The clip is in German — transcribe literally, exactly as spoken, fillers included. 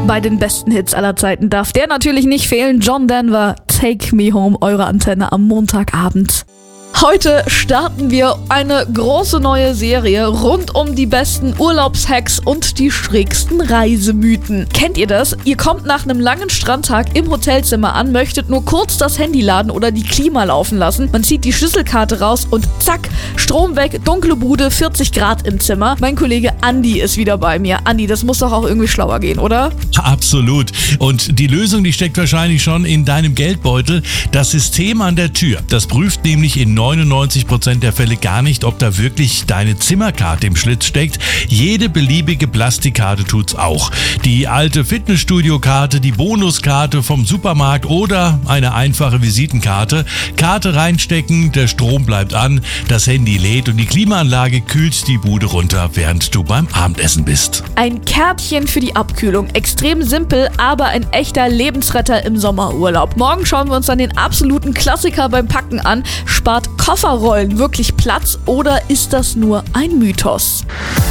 Bei den besten Hits aller Zeiten darf der natürlich nicht fehlen. John Denver, Take Me Home, eure Antenne am Montagabend. Heute starten wir eine große neue Serie rund um die besten Urlaubshacks und die schrägsten Reisemythen. Kennt ihr das? Ihr kommt nach einem langen Strandtag im Hotelzimmer an, möchtet nur kurz das Handy laden oder die Klima laufen lassen. Man zieht die Schlüsselkarte raus und zack, Strom weg, dunkle Bude, vierzig Grad im Zimmer. Mein Kollege Andi ist wieder bei mir. Andi, das muss doch auch irgendwie schlauer gehen, oder? Absolut. Und die Lösung, die steckt wahrscheinlich schon in deinem Geldbeutel. Das System an der Tür, das prüft nämlich in neunundneunzig Prozent der Fälle gar nicht, ob da wirklich deine Zimmerkarte im Schlitz steckt. Jede beliebige Plastikkarte tut's auch. Die alte Fitnessstudio-Karte, die Bonuskarte vom Supermarkt oder eine einfache Visitenkarte. Karte reinstecken, der Strom bleibt an, das Handy lädt und die Klimaanlage kühlt die Bude runter, während du beim Abendessen bist. Ein Kärtchen für die Abkühlung. Extrem simpel, aber ein echter Lebensretter im Sommerurlaub. Morgen schauen wir uns dann den absoluten Klassiker beim Packen an. Spart Kofferrollen wirklich Platz oder ist das nur ein Mythos?